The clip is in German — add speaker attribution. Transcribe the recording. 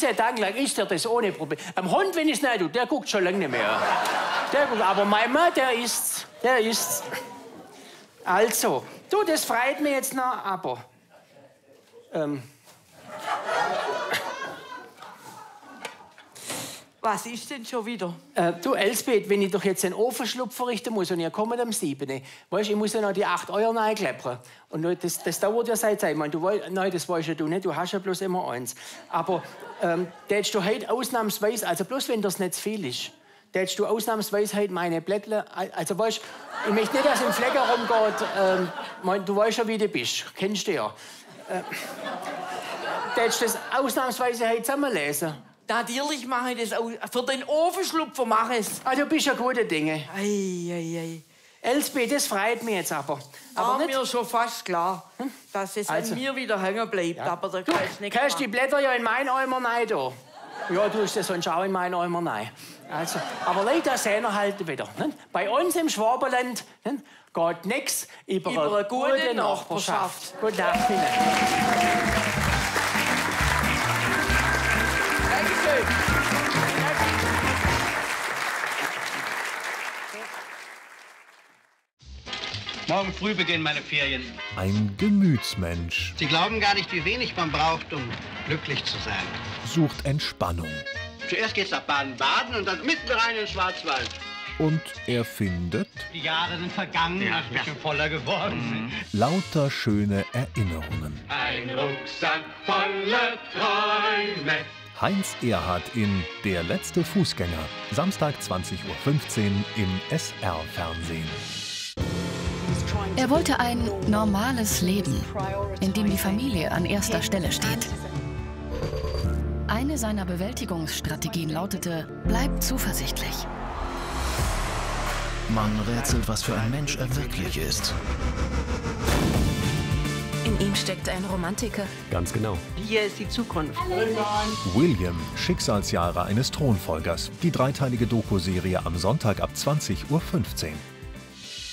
Speaker 1: sei Dank lang ist der das ohne Problem. Am Hund, wenn ich es nicht tue, der guckt schon lange nicht mehr. Der guckt, aber mein Mann, der isst. Also, du, das freut mich jetzt noch, aber...
Speaker 2: Was ist denn schon wieder?
Speaker 1: Du, Elsbeth, wenn ich doch jetzt einen Ofenschlupf verrichten muss und ihr kommt am 7., weißt, ich muss ja noch die 8 € reinkleppern. Und das dauert ja seit Zeit. Ich meine, nein, das weißt ja du nicht, du hast ja bloß immer eins. Aber da hättest du heute ausnahmsweise, also bloß wenn das nicht zu viel ist, da hättest du ausnahmsweise heute meine Blättler, also weißt, ich möchte nicht, dass im Fleck rumgeht, du weißt ja, wie du bist, kennst du ja. Da hättest du das ausnahmsweise heute zusammenlesen.
Speaker 2: Natürlich mache ich das auch. Für den Ofenschlupfer mache ich es.
Speaker 1: Ah, du bist ja gute Dinge.
Speaker 2: Ei.
Speaker 1: Elsbeth, das freut mich jetzt aber.
Speaker 2: War mir schon fast klar, dass es an mir wieder hängen bleibt. Ja. Aber da kannst du nicht.
Speaker 1: Kannst die Blätter ja in meinen Eimer rein da. Ja, du hast das sonst auch in meinen Eimer rein. Also, aber leider sehen wir halt wieder. Ne? Bei uns im Schwabenland geht nichts über eine gute Nachbarschaft. Gute Nacht Ihnen.
Speaker 3: Morgen früh beginnen meine Ferien.
Speaker 4: Ein Gemütsmensch.
Speaker 3: Sie glauben gar nicht, wie wenig man braucht, um glücklich zu sein.
Speaker 4: Sucht Entspannung.
Speaker 3: Zuerst geht's nach Baden-Baden und dann mitten rein in den Schwarzwald.
Speaker 4: Und er findet...
Speaker 3: Die Jahre sind vergangen, ich bin voller geworden.
Speaker 4: Lauter schöne Erinnerungen.
Speaker 3: Ein Rucksack voller Träume.
Speaker 4: Heinz Erhardt in Der letzte Fußgänger. Samstag 20:15 Uhr im SR-Fernsehen.
Speaker 5: Er wollte ein normales Leben, in dem die Familie an erster Stelle steht. Eine seiner Bewältigungsstrategien lautete, bleib zuversichtlich.
Speaker 6: Man rätselt, was für ein Mensch er wirklich ist.
Speaker 7: In ihm steckt ein Romantiker.
Speaker 8: Ganz genau.
Speaker 2: Hier ist die Zukunft.
Speaker 4: William, Schicksalsjahre eines Thronfolgers. Die dreiteilige Doku-Serie am Sonntag ab 20:15 Uhr.